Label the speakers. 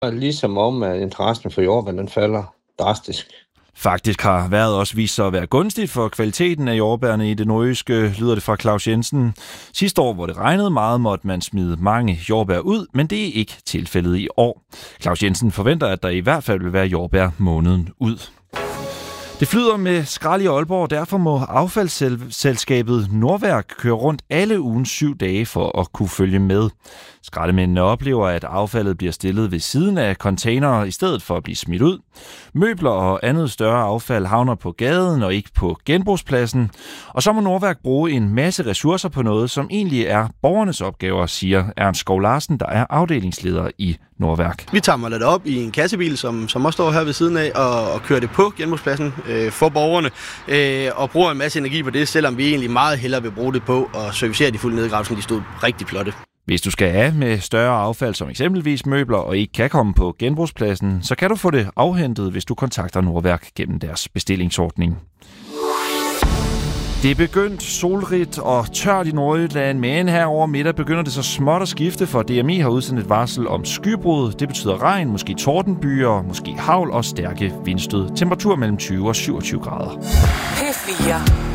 Speaker 1: Ligesom om, at interessen for jordbær, den falder drastisk.
Speaker 2: Faktisk har vejret også vist sig at være gunstigt for kvaliteten af jordbærne i det nordjyske, lyder det fra Claus Jensen. Sidste år, hvor det regnede meget, måtte man smide mange jordbær ud, men det er ikke tilfældet i år. Claus Jensen forventer, at der i hvert fald vil være jordbær måneden ud. Det flyder med skrald i Aalborg, derfor må affaldsselskabet Nordværk køre rundt alle ugens 7 dage for at kunne følge med. Skraldemændene oplever, at affaldet bliver stillet ved siden af containere i stedet for at blive smidt ud. Møbler og andet større affald havner på gaden og ikke på genbrugspladsen. Og så må Nordværk bruge en masse ressourcer på noget, som egentlig er borgernes opgaver, siger Ernst Skov Larsen, der er afdelingsleder i Nordværk.
Speaker 3: Vi tager det op i en kassebil, som også står her ved siden af, og kører det på genbrugspladsen for borgerne, og bruger en masse energi på det, selvom vi egentlig meget hellere vil bruge det på at servicere de fulde nedgravelser, de stod rigtig flotte.
Speaker 2: Hvis du skal af med større affald, som eksempelvis møbler, og ikke kan komme på genbrugspladsen, så kan du få det afhentet, hvis du kontakter Nordværk gennem deres bestillingsordning. Det er begyndt solrigt og tørt i Nordjylland, men her over middag begynder det så småt at skifte, for DMI har udsendt et varsel om skybrud. Det betyder regn, måske tordenbyer, måske hagl og stærke vindstød. Temperatur mellem 20 og 27 grader.
Speaker 4: P4